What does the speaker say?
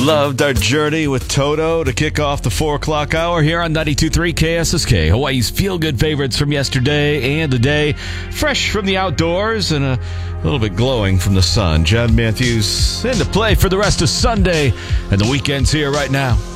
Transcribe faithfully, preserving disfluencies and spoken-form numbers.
Loved our journey with Toto to kick off the four o'clock hour here on ninety-two point three K S S K. Hawaii's feel-good favorites from yesterday and today. Fresh from the outdoors and a little bit glowing from the sun. John Matthews into play for the rest of Sunday, and the weekend's here right now.